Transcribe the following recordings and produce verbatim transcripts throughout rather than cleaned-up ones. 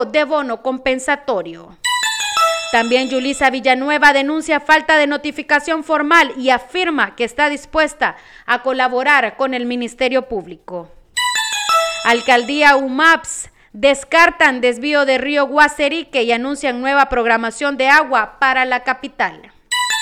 de bono compensatorio. También Yulisa Villanueva denuncia falta de notificación formal y afirma que está dispuesta a colaborar con el Ministerio Público. Alcaldía UMAPS descartan desvío de río Guaserique y anuncian nueva programación de agua para la capital.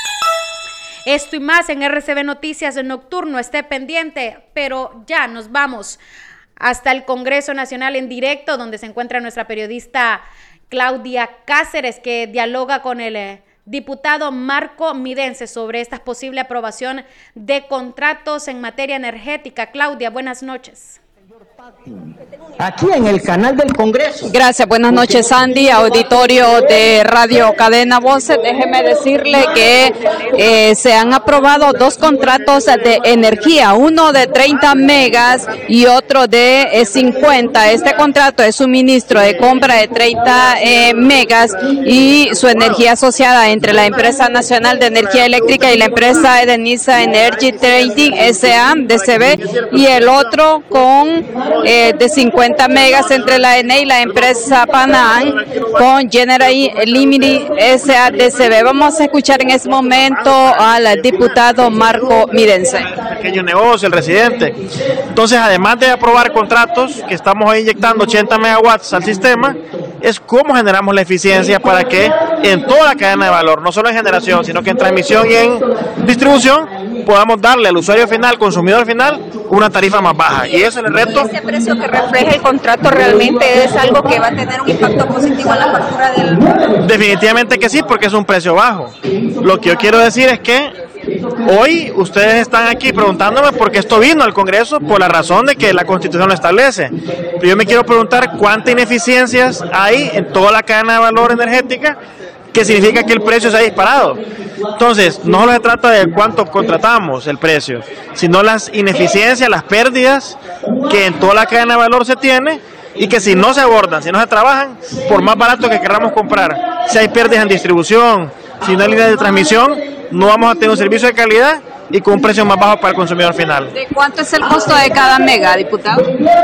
Esto y más en R C B Noticias Nocturno, esté pendiente, pero ya nos vamos hasta el Congreso Nacional en directo, donde se encuentra nuestra periodista Claudia Cáceres, que dialoga con el eh, diputado Marco Midense sobre esta posible aprobación de contratos en materia energética. Claudia, buenas noches. Aquí en el canal del Congreso. Gracias, buenas noches, Sandy, auditorio de Radio Cadena Voces. Déjeme decirle que eh, se han aprobado dos contratos de energía, uno de treinta megas y otro de eh, cincuenta. Este contrato es suministro de compra de treinta eh, megas y su energía asociada entre la Empresa Nacional de Energía Eléctrica y la empresa Edenisa Energy Trading S A D C B, y el otro con Eh, de cincuenta megas entre la E N E y la empresa Panam con General Limited S A D C B. Vamos a escuchar en este momento al diputado Marco Midense. Pequeño negocio, el residente. Entonces, además de aprobar contratos, que estamos hoy inyectando ochenta megawatts al sistema, es cómo generamos la eficiencia para que en toda la cadena de valor, no solo en generación, sino que en transmisión y en distribución, podamos darle al usuario final, consumidor final, una tarifa más baja. Y eso es el reto. ¿Ese precio que refleja el contrato realmente es algo que va a tener un impacto positivo en la factura del...? Definitivamente que sí, porque es un precio bajo. Lo que yo quiero decir es que hoy ustedes están aquí preguntándome por qué esto vino al Congreso, por la razón de que la Constitución lo establece. Pero yo me quiero preguntar cuántas ineficiencias hay en toda la cadena de valor energética, que significa que el precio se ha disparado. Entonces, no solo se trata de cuánto contratamos el precio, sino las ineficiencias, las pérdidas que en toda la cadena de valor se tiene, y que si no se abordan, si no se trabajan, por más barato que queramos comprar, si hay pérdidas en distribución, si no hay líneas de transmisión, no vamos a tener un servicio de calidad y con un precio más bajo para el consumidor final. ¿De cuánto es el costo de cada mega, diputado?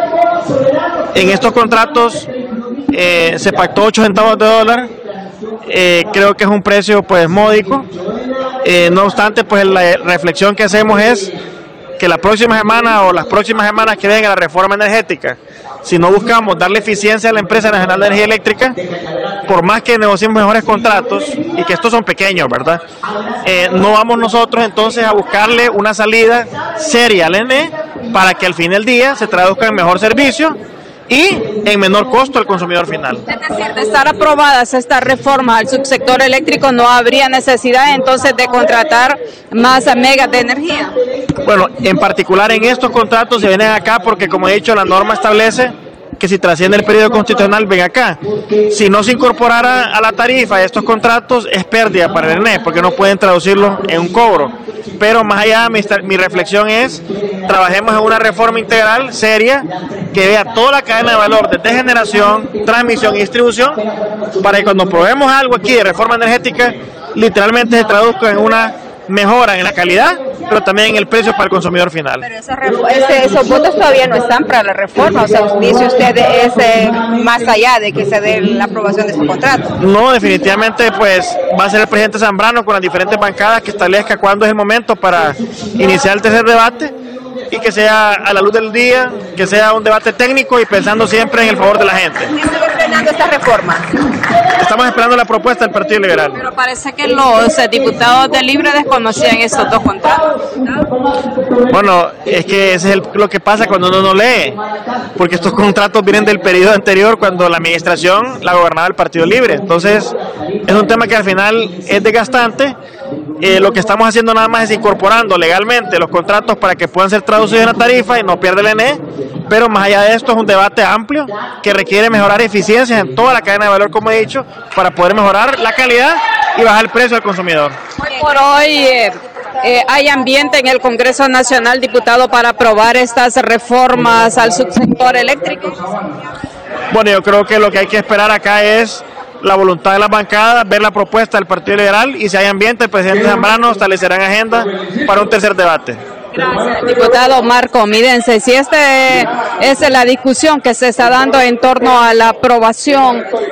En estos contratos eh, se pactó ocho centavos de dólar. Eh, creo que es un precio pues módico. Eh, no obstante, pues la reflexión que hacemos es que la próxima semana o las próximas semanas que venga la reforma energética, si no buscamos darle eficiencia a la empresa nacional de energía eléctrica, por más que negociemos mejores contratos, y que estos son pequeños, ¿verdad? Eh, no vamos nosotros entonces a buscarle una salida seria al E N E para que al fin del día se traduzca en mejor servicio y en menor costo al consumidor final. Es decir, de estar aprobadas estas reformas al subsector eléctrico, no habría necesidad entonces de contratar más megas de energía. Bueno, en particular en estos contratos se vienen acá porque, como he dicho, la norma establece que si trasciende el periodo constitucional, ven acá. Si no se incorporara a la tarifa de estos contratos, es pérdida para el E N E, porque no pueden traducirlo en un cobro. Pero más allá, mi, mi reflexión es, trabajemos en una reforma integral, seria, que vea toda la cadena de valor, desde generación, transmisión y distribución, para que cuando probemos algo aquí de reforma energética, literalmente se traduzca en una mejora en la calidad, pero también en el precio para el consumidor final. Pero esa ese, esos votos todavía no están para la reforma, o sea, dice usted es eh, más allá de que se dé la aprobación de su contrato. No, definitivamente pues va a ser el presidente Zambrano con las diferentes bancadas que establezca cuándo es el momento para iniciar el tercer debate, y que sea a la luz del día, que sea un debate técnico y pensando siempre en el favor de la gente. ¿Quién sigue frenando esta reforma? Estamos esperando la propuesta del Partido Liberal. Pero parece que los eh, diputados de Libre desconocían estos dos contratos. Bueno, es que ese es el, lo que pasa cuando uno no lee, porque estos contratos vienen del periodo anterior, cuando la administración la gobernaba el Partido Libre. Entonces, es un tema que al final es desgastante. Eh, lo que estamos haciendo nada más es incorporando legalmente los contratos para que puedan ser traducidos en la tarifa y no pierda el E N E, pero más allá de esto es un debate amplio que requiere mejorar eficiencias en toda la cadena de valor, como he dicho, para poder mejorar la calidad y bajar el precio al consumidor. Hoy por hoy eh, eh, hay ambiente en el Congreso Nacional, diputado, para aprobar estas reformas al subsector eléctrico. Bueno, yo creo que lo que hay que esperar acá es la voluntad de las bancadas, ver la propuesta del Partido Liberal, y si hay ambiente, el presidente Zambrano establecerá agenda para un tercer debate. Gracias, diputado Marco Midense. Si esta es la discusión que se está dando en torno a la aprobación